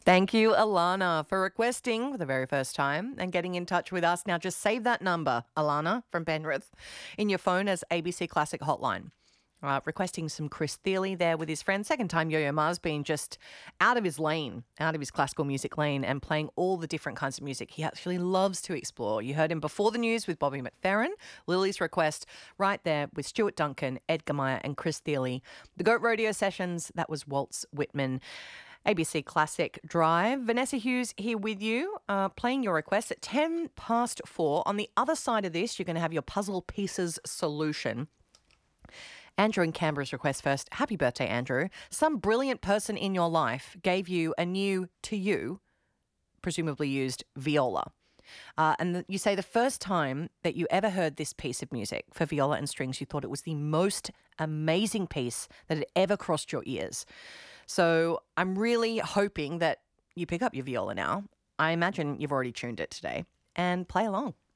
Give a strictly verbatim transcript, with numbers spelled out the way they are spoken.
Thank you, Alana, for requesting for the very first time and getting in touch with us. Now, just save that number, Alana from Penrith, in your phone as A B C Classic Hotline. Uh, requesting some Chris Thile there with his friend. Second time Yo-Yo Ma's been just out of his lane, out of his classical music lane and playing all the different kinds of music he actually loves to explore. You heard him before the news with Bobby McFerrin. Lily's request right there with Stuart Duncan, Edgar Meyer and Chris Thile. The Goat Rodeo Sessions, that was Waltz Whitman. A B C Classic Drive. Vanessa Hughes here with you, uh, playing your request at ten past four. On the other side of this, you're going to have your puzzle pieces solution. Andrew in Canberra's request first. Happy birthday, Andrew. Some brilliant person in your life gave you a new, to you, presumably used, viola. Uh, and the, you say the first time that you ever heard this piece of music for viola and strings, you thought it was the most amazing piece that had ever crossed your ears. So I'm really hoping that you pick up your viola now. I imagine you've already tuned it today and play along.